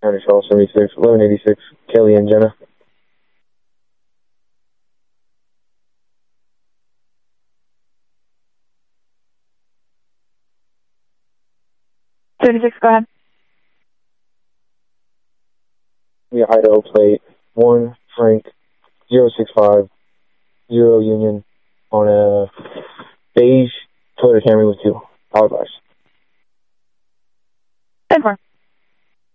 County Charles 76, 1186, Kelly and Jenna. Go ahead. We have Idaho plate 1 Frank 065 0 Union on a beige Toyota Camry with 2 power bars. 10-4.